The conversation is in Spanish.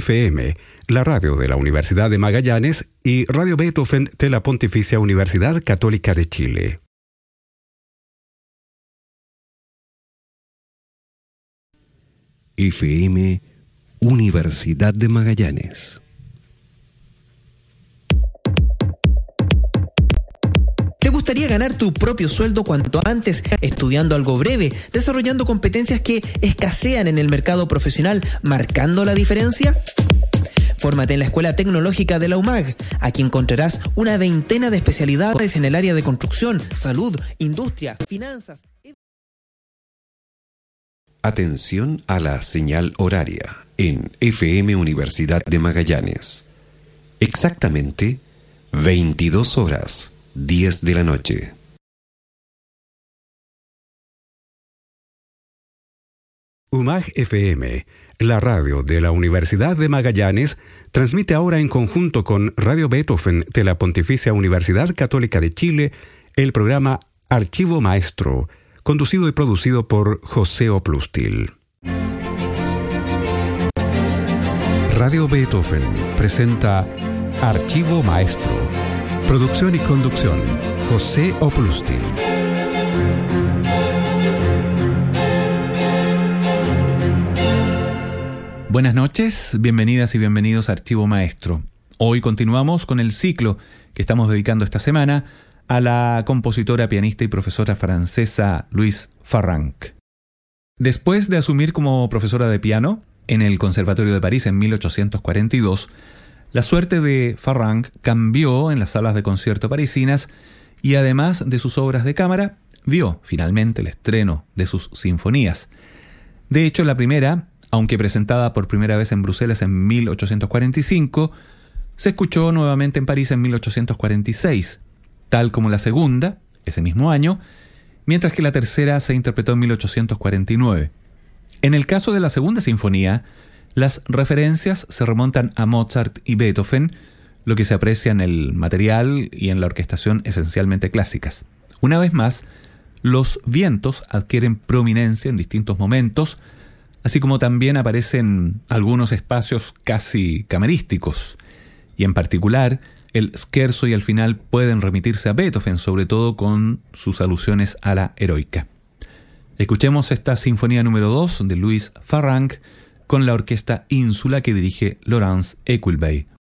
FM, la radio de la Universidad de Magallanes, y Radio Beethoven de la Pontificia Universidad Católica de Chile. FM Universidad de Magallanes. ¿Te gustaría ganar tu propio sueldo cuanto antes, estudiando algo breve, desarrollando competencias que escasean en el mercado profesional, marcando la diferencia? Fórmate en la Escuela Tecnológica de la UMAG. Aquí encontrarás una veintena de especialidades en el área de construcción, salud, industria, finanzas. Atención a la señal horaria en FM Universidad de Magallanes. Exactamente 22 horas, 10 de la noche. UMAG FM, la radio de la Universidad de Magallanes, transmite ahora en conjunto con Radio Beethoven de la Pontificia Universidad Católica de Chile el programa Archivo Maestro, conducido y producido por José Oplustil. Radio Beethoven presenta Archivo Maestro. Producción y conducción, José Oplustil. Buenas noches, bienvenidas y bienvenidos a Archivo Maestro. Hoy continuamos con el ciclo que estamos dedicando esta semana a la compositora, pianista y profesora francesa Louise Farrenc. Después de asumir como profesora de piano en el Conservatorio de París en 1842, la suerte de Farrenc cambió en las salas de concierto parisinas y además de sus obras de cámara, vio finalmente el estreno de sus sinfonías. De hecho, la primera, aunque presentada por primera vez en Bruselas en 1845, se escuchó nuevamente en París en 1846, tal como la segunda, ese mismo año, mientras que la tercera se interpretó en 1849. En el caso de la segunda sinfonía, las referencias se remontan a Mozart y Beethoven, lo que se aprecia en el material y en la orquestación esencialmente clásicas. Una vez más, los vientos adquieren prominencia en distintos momentos, así como también aparecen algunos espacios casi camerísticos, y en particular, el scherzo y el final pueden remitirse a Beethoven, sobre todo con sus alusiones a la heroica. Escuchemos esta sinfonía número 2 de Louise Farrenc con la orquesta Ínsula que dirige Laurence Equilbey.